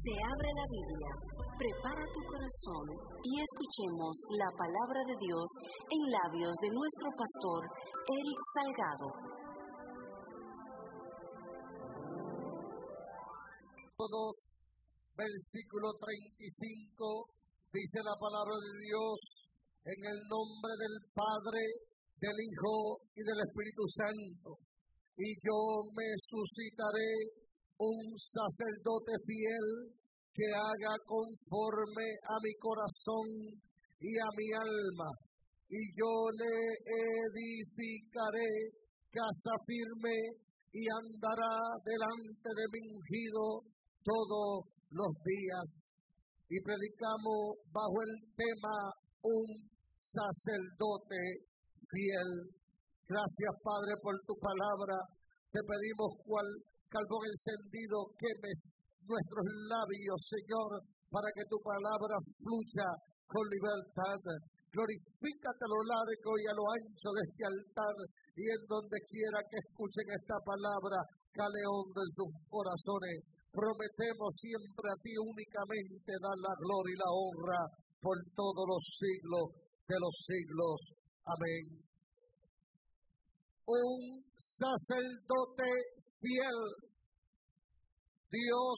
Se abre la Biblia, prepara tu corazón y escuchemos la palabra de Dios en labios de nuestro pastor Eric Salgado. Todos, versículo 35, dice la palabra de Dios: en el nombre del Padre, del Hijo y del Espíritu Santo. Y yo me suscitaré un sacerdote fiel que haga conforme a mi corazón y a mi alma. Y yo le edificaré casa firme y andará delante de mi ungido todos los días. Y predicamos bajo el tema un sacerdote fiel. Gracias, Padre, por tu palabra. Te pedimos cual carbón encendido queme nuestros labios, Señor, para que tu palabra fluya con libertad. Glorifícate a lo largo y a lo ancho de este altar, y en donde quiera que escuchen esta palabra, cale hondo en sus corazones. Prometemos siempre a ti únicamente dar la gloria y la honra por todos los siglos de los siglos. Amén. Un sacerdote fiel. Dios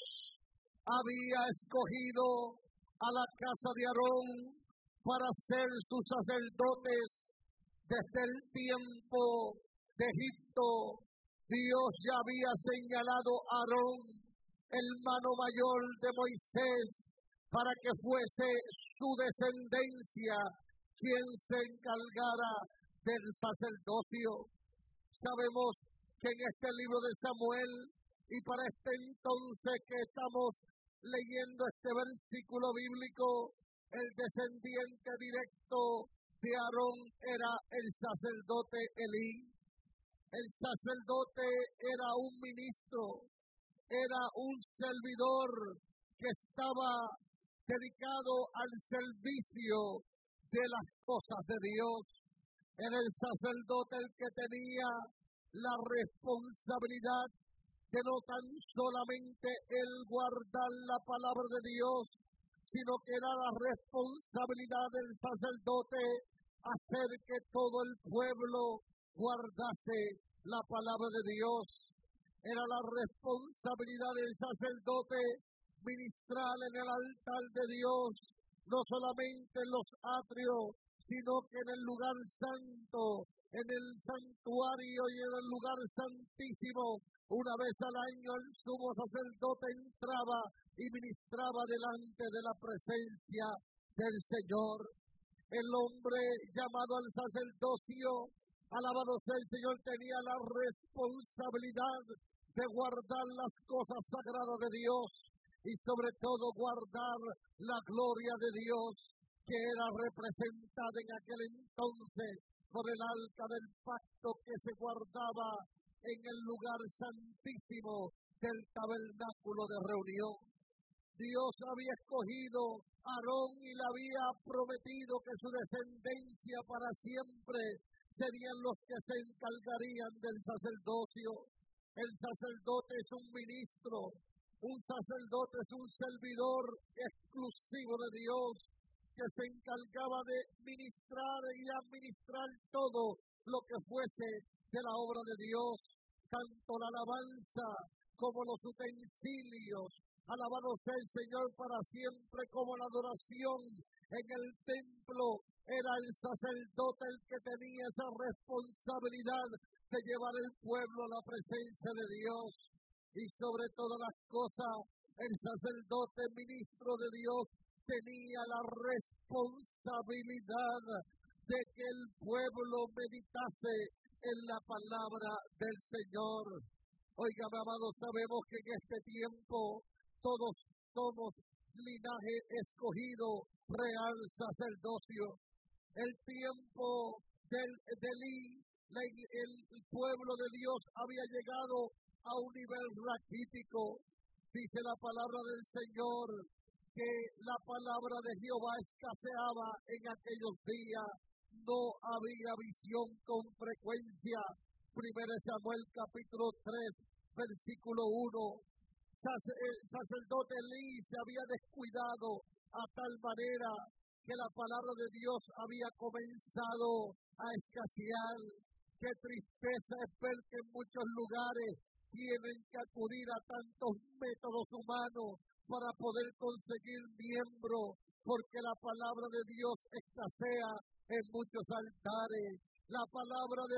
había escogido a la casa de Aarón para ser sus sacerdotes desde el tiempo de Egipto. Dios ya había señalado a Aarón, hermano mayor de Moisés, para que fuese su descendencia quien se encargara del sacerdocio. Sabemos que en este libro de Samuel, y para este entonces que estamos leyendo este versículo bíblico, el descendiente directo de Aarón era el sacerdote Elí. El sacerdote era un ministro, era un servidor que estaba dedicado al servicio de las cosas de Dios. Era el sacerdote el que tenía la responsabilidad de no tan solamente el guardar la palabra de Dios, sino que era la responsabilidad del sacerdote hacer que todo el pueblo guardase la palabra de Dios. Era la responsabilidad del sacerdote ministrar en el altar de Dios, no solamente en los atrios, sino que en el lugar santo, en el santuario y en el lugar santísimo. Una vez al año el sumo sacerdote entraba y ministraba delante de la presencia del Señor. El hombre llamado al sacerdocio, alabado sea el Señor, tenía la responsabilidad de guardar las cosas sagradas de Dios y sobre todo guardar la gloria de Dios, que era representada en aquel entonces por el arca del pacto que se guardaba en el lugar santísimo del tabernáculo de reunión. Dios había escogido a Aarón y le había prometido que su descendencia para siempre serían los que se encargarían del sacerdocio. El sacerdote es un ministro, un sacerdote es un servidor exclusivo de Dios, que se encargaba de ministrar y administrar todo lo que fuese de la obra de Dios, tanto la alabanza como los utensilios. Alabado sea el Señor para siempre, como la adoración en el templo. Era el sacerdote el que tenía esa responsabilidad de llevar el pueblo a la presencia de Dios. Y sobre todas las cosas, el sacerdote ministro de Dios tenía la responsabilidad de que el pueblo meditase en la palabra del Señor. Oigan, amados, sabemos que en este tiempo todos somos linaje escogido, real sacerdocio. El tiempo del Elí, el pueblo de Dios había llegado a un nivel raquítico. Dice la palabra del Señor que la palabra de Jehová escaseaba en aquellos días, no había visión con frecuencia. 1 Samuel capítulo 3, versículo 1. el sacerdote Elí se había descuidado a tal manera que la palabra de Dios había comenzado a escasear. Qué tristeza es ver que en muchos lugares tienen que acudir a tantos métodos humanos para poder conseguir miembros, porque la palabra de Dios escasea en muchos altares. La palabra de